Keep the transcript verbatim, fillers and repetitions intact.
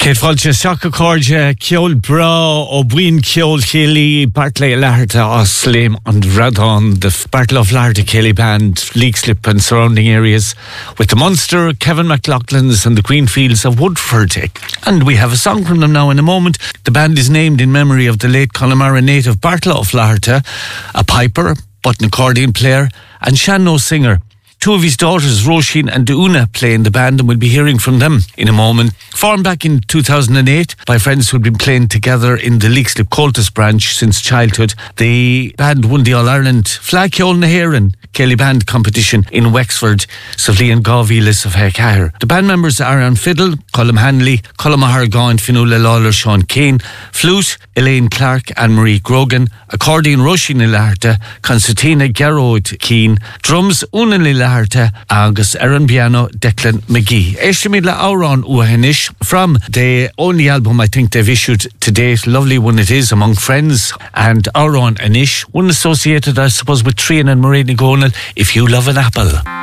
Kate Fulcher, Soccer Corja, Kjol Bra, O'Bwin Kjol Kelly, Bartley Larta, Oslim, and Radon, the Battle of Larta Kelly Band, Leixlip and surrounding areas, with the Munster, Kevin McLaughlin's, and the Greenfields of Woodford. And we have a song from them now in a moment. The band is named in memory of the late Connemara native Bartla of Larta, a piper, button accordion player, and Shanno singer. Two of his daughters, Roisin and Una, play in the band, and we'll be hearing from them in a moment. Formed back in two thousand eight by friends who'd been playing together in the Leixlip Coltis branch since childhood, the band won the All-Ireland Flag Ceol na hÉireann Kelly Band competition in Wexford, Savlian Gavilis of Hekahir. The band members are on fiddle, Colm Hanley, Colm Hargain, Finula Lawler, Sean Kane, flute, Elaine Clark, Anne-Marie Grogan, accordion, Roisin Larta, Concertina Gerard Keane, drums, Una Larta, agus Aaron Piano, Declan McGee. Eshtamidla Auron Uahenish from the only album I think they've issued to date, lovely one it is, Among Friends, and Auron Anish, one associated I suppose with Trian and Marie Gonal, If You Love an Apple.